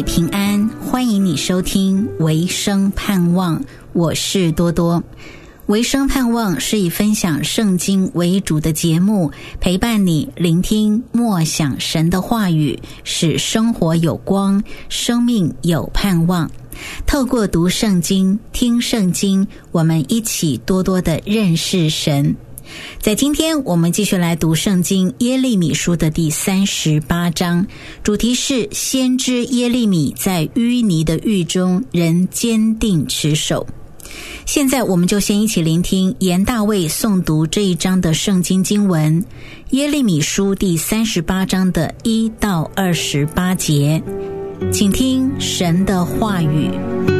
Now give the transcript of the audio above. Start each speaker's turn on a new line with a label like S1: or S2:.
S1: 你平安，欢迎你收听维生盼望，我是多多。维生盼望是以分享圣经为主的节目，陪伴你聆听默想神的话语，使生活有光，生命有盼望。透过读圣经、听圣经，我们一起多多的认识神。在今天我们继续来读圣经耶利米书的第38章，主题是先知耶利米在淤泥的狱中仍坚定持守。现在我们就先一起聆听严大卫诵读这一章的圣经经文，耶利米书第38章的1到28节，请听神的话语。